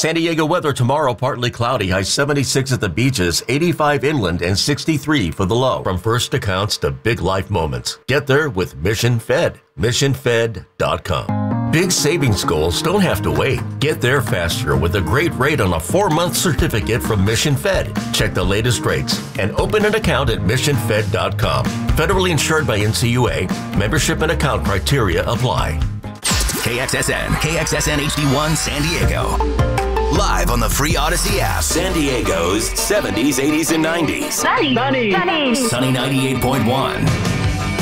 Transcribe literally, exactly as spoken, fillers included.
San Diego weather tomorrow, partly cloudy, high seventy-six at the beaches, eighty-five inland, and sixty-three for the low. From first accounts to big life moments, get there with Mission Fed. mission fed dot com. Big savings goals don't have to wait. Get there faster with a great rate on a four-month certificate from Mission Fed. Check the latest rates and open an account at mission fed dot com. Federally insured by N C U A. Membership and account criteria apply. K X S N, K X S N H D one San Diego. Live on the free Odyssey app. San Diego's seventies, eighties, and nineties. Sunny. Sunny. Sunny ninety-eight point one.